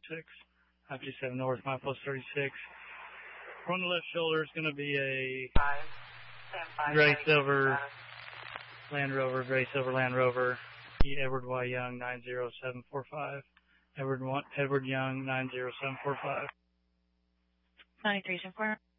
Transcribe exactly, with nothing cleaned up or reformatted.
six. five two seven North, milepost thirty-six. On the left shoulder is going to be a gray silver Land Rover, gray silver Land Rover. Edward Y. Young, nine zero seven four five. Edward, Edward Young, nine zero seven four five. nine three seven four.